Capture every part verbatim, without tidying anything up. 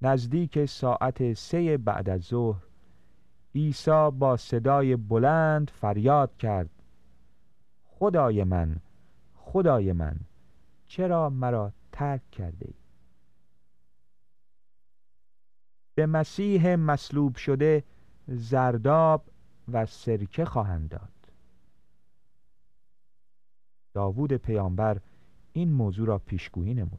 نزدیک ساعت سه بعد از ظهر عیسی با صدای بلند فریاد کرد: خدای من، خدای من، چرا مرا ترک کرده ای؟ به مسیح مصلوب شده زرداب و سرکه خواهند داد. داوود پیامبر این موضوع را پیشگویی نمود.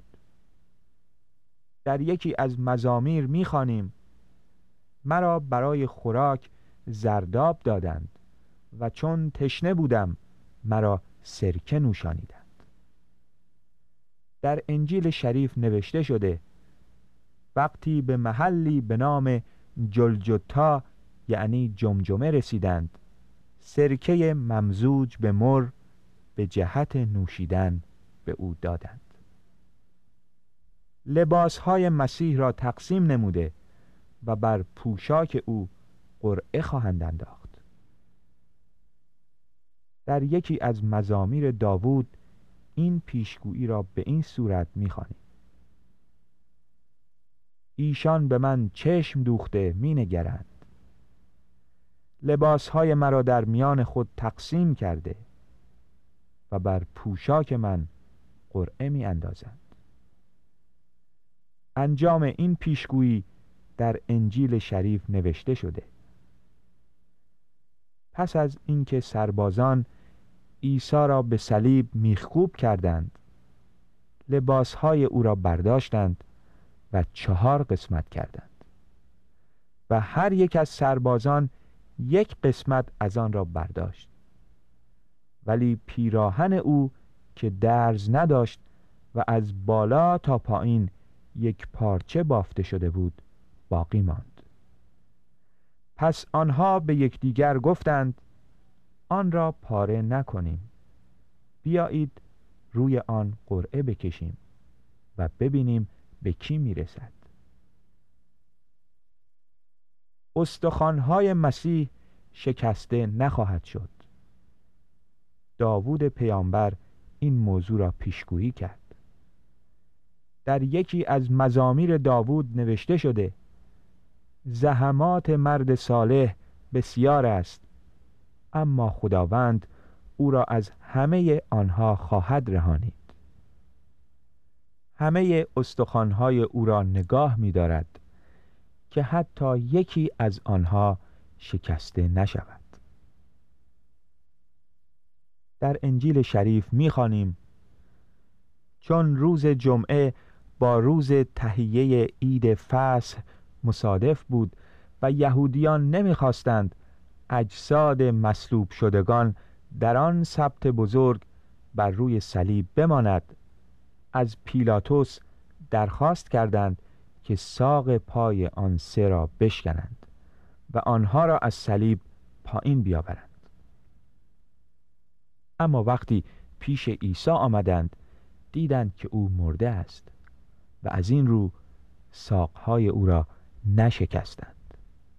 در یکی از مزامیر می‌خوانیم: مرا برای خوراک زرداب دادند و چون تشنه بودم مرا سرکه نوشانیدند. در انجیل شریف نوشته شده: وقتی به محلی به نام جلجتا یعنی جمجمه رسیدند، سرکه ممزوج به مر به جهت نوشیدن به او دادند. لباسهای مسیح را تقسیم نموده و بر پوشاک او قرعه خواهند انداخت. در یکی از مزامیر داوود این پیشگویی را به این صورت می‌خوانیم: ایشان به من چشم دوخته می نگرند، لباسهای مرا در میان خود تقسیم کرده و بر پوشاک من قرعه می اندازند. انجام این پیشگویی در انجیل شریف نوشته شده. پس از اینکه سربازان عیسی را به صلیب میخکوب کردند، لباسهای او را برداشتند و چهار قسمت کردند و هر یک از سربازان یک قسمت از آن را برداشت، ولی پیراهن او که درز نداشت و از بالا تا پایین یک پارچه بافته شده بود باقی ماند. پس آنها به یکدیگر گفتند: آن را پاره نکنیم، بیایید روی آن قرعه بکشیم و ببینیم به کی میرسد. استخوان‌های مسیح شکسته نخواهد شد. داوود پیامبر این موضوع را پیشگویی کرد. در یکی از مزامیر داوود نوشته شده: زحمات مرد صالح بسیار است، اما خداوند او را از همه آنها خواهد رهانید. همه استخوان‌های او را نگاه می‌دارد که حتی یکی از آنها شکسته نشود. در انجیل شریف می‌خوانیم: چون روز جمعه با روز تهیه عید فصح مصادف بود و یهودیان نمی‌خواستند اجساد مصلوب شدگان در آن سبت بزرگ بر روی صلیب بماند، از پیلاطس درخواست کردند که ساق پای آن سه را بشکنند و آنها را از صلیب پایین بیاورند. اما وقتی پیش عیسی آمدند دیدند که او مرده است و از این رو ساقهای او را نشکستند.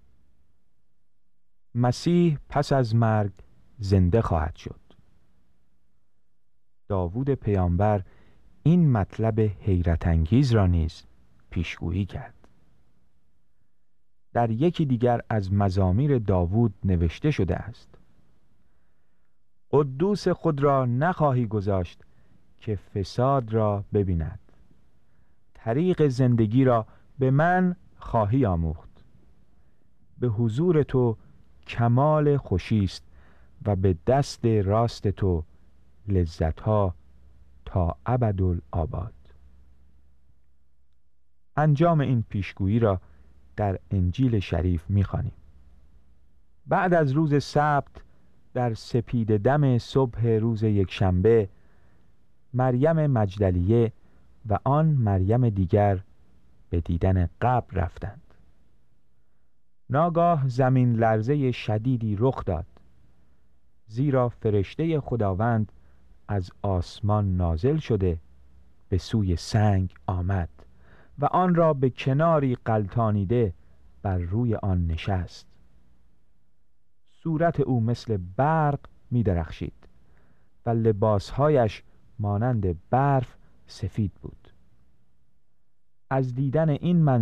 مسیح پس از مرگ زنده خواهد شد. داوود پیامبر این مطلب حیرت انگیز را نیز پیشگویی کرد. در یکی دیگر از مزامیر داوود نوشته شده است: قدوس خود را نخواهی گذاشت که فساد را ببیند، طریق زندگی را به من خواهی آموخت. به حضور تو کمال خوشی است و به دست راست تو لذتها تا ابدالآباد. انجام این پیشگویی را در انجیل شریف می‌خوانیم: بعد از روز سبت در سپید دم صبح روز یکشنبه، مریم مجدلیه و آن مریم دیگر به دیدن قبر رفتند. ناگاه زمین لرزه شدیدی رخ داد، زیرا فرشته خداوند از آسمان نازل شده به سوی سنگ آمد و آن را به کناری غلتانیده بر روی آن نشست. صورت او مثل برق می درخشید و لباسهایش مانند برف سفید بود. از دیدن این منظر